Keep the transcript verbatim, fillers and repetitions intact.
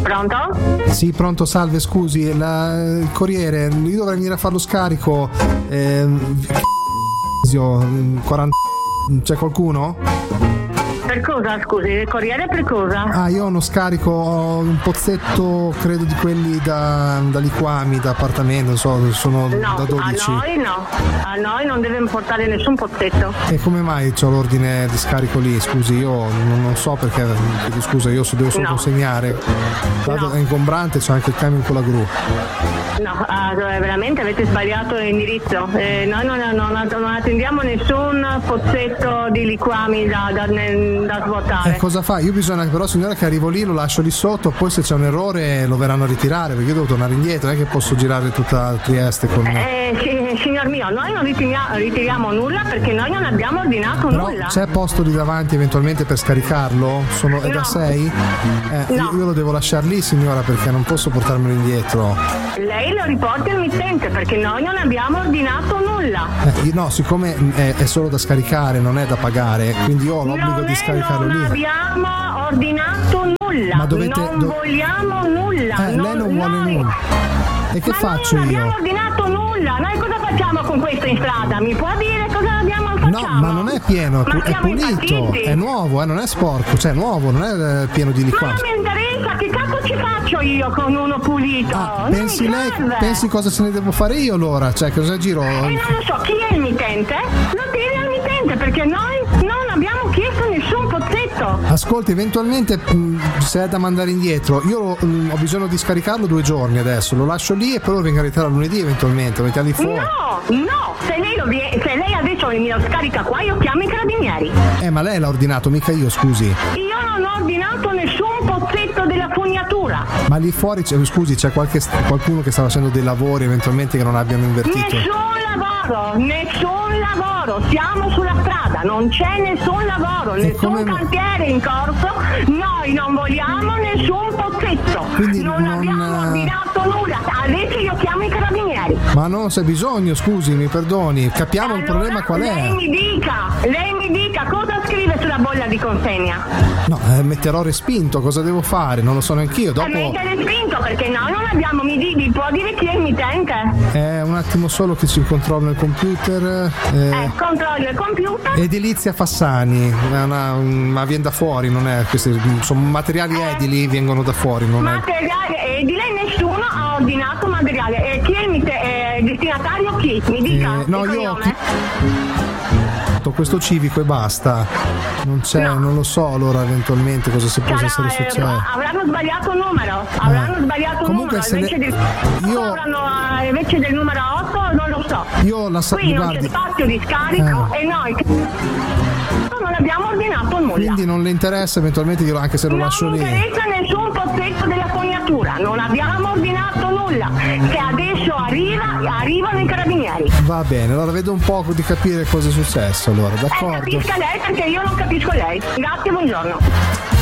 Pronto? Sì, pronto, salve, scusi, la, il corriere, io dovrei venire a fare lo scarico. Eh, quaranta. C'è qualcuno? Per cosa, scusi? Il corriere per cosa? Ah, io ho uno scarico, ho un pozzetto, credo di quelli da, da liquami, da appartamento, non so, sono no, da dodici. A noi no, a noi non deve portare nessun pozzetto. E come mai c'ho l'ordine di scarico lì? Scusi, io non, non so perché, scusa, io devo solo no. consegnare. Dato no. È ingombrante, c'è anche il camion con la gru. No, uh, veramente avete sbagliato l'indirizzo. Eh, noi non, non, non attendiamo nessun pozzetto di liquami da, da, da svuotare. E cosa fa? Io bisogna però, signora, che arrivo lì, lo lascio lì sotto, poi se c'è un errore lo verranno a ritirare, perché io devo tornare indietro, non è che posso girare tutta Trieste con me. Eh, sì, signor mio, noi non ritiriamo, ritiriamo nulla perché noi non abbiamo ordinato però nulla. C'è posto lì davanti eventualmente per scaricarlo? Sono, è no. da sei? Eh, no. io, io lo devo lasciare lì, signora, perché non posso portarmelo indietro. Lei lo riporti al mittente perché noi non abbiamo ordinato nulla. Eh, no, siccome è, è solo da scaricare, non è da pagare, quindi io ho l'obbligo non di scaricarlo non lì. Non abbiamo ordinato nulla. Ma dovete, non do... vogliamo nulla. Eh, non, lei non vuole noi... nulla. E che Ma faccio noi non io? Non abbiamo ordinato nulla. Noi cosa facciamo con questo in strada? Mi può dire cosa abbiamo fatto? No, ma non è pieno, ma è pulito, impazziti? è nuovo, eh, non è sporco, cioè è nuovo, non è eh, pieno di liquami. Ma non mi interessa, che cazzo ci faccio io con uno pulito? Ah, pensi lei, pensi cosa se ne devo fare io allora? Cioè cosa giro? E non lo so, chi è il mittente? Lo devi al mittente perché noi non abbiamo chiesto nessun pozzetto. Ascolti, eventualmente mh, se è da mandare indietro, io mh, ho bisogno di scaricarlo due giorni adesso, lo lascio lì e poi lo vengo a ritirare lunedì eventualmente, lo mettiamo lì fuori. No, no, se lei, lo vie- se lei adesso mi lo scarica qua io chiamo i carabinieri. Eh, ma lei l'ha ordinato, mica io, scusi. Io non ho ordinato nessun pozzetto della fognatura. Ma lì fuori, c'è, scusi, c'è qualche, qualcuno che sta facendo dei lavori eventualmente che non abbiano invertito? Nessun lavoro, nessun lavoro, siamo sulla strada, non c'è nessun lavoro, e nessun come... cantiere in corso, noi non vogliamo nessun pozzetto. Quindi non, non abbiamo ordinato nulla, adesso io chiamo i carabinieri. Ma non c'è bisogno, scusi, mi perdoni, capiamo allora, il problema qual è. Lei mi dica, lei mi dica cosa scrive sulla bolla di consegna. No, eh, metterò respinto, cosa devo fare? Non lo so neanch'io. Dopo... Eh, mette respinto perché noi non abbiamo, mi, di, mi può dire chi è il mittente? Eh, un attimo solo che ci controllo il computer. Eh, eh controllo il computer. Edilizia Fassani, è una, ma viene da fuori, non è, questi sono materiali eh, edili, vengono da fuori, non materiale è... edile, nessuno ha ordinato materiale. E chi è il, mit- è il destinatario? Chi? Mi dica. Eh, no, io chi... questo civico e basta, non c'è, no. Non lo so allora eventualmente cosa si possa essere successo. Eh, avranno sbagliato il numero, avranno eh. sbagliato il numero invece, ne... del... io... avranno, invece del numero otto non lo so. Io la sa... Qui non guardi... c'è spazio di scarico eh. e noi non abbiamo ordinato nulla. Quindi non le interessa eventualmente io anche se lo non lascio lì? Non mi interessa nessun pozzetto della fognatura, non abbiamo ordinato nulla. Se adesso arriva, arrivano i carabinieri. Va bene, allora vedo un po' di capire cosa è successo allora, d'accordo? Eh, capisca lei perché io non capisco lei. Grazie, buongiorno.